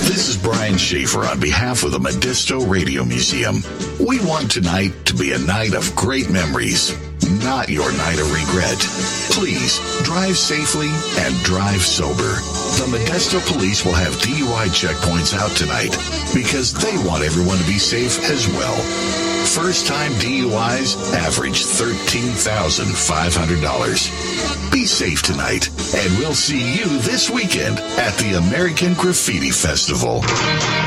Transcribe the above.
This is Brian Schaefer on behalf of the Modesto Radio Museum. We want tonight to be a night of great memories, not your night of regret. Please drive safely and drive sober. The Modesto Police will have DUI checkpoints out tonight because they want everyone to be safe as well. First-time DUIs average $13,500. Be safe tonight, and we'll see you this weekend at the American Graffiti Festival.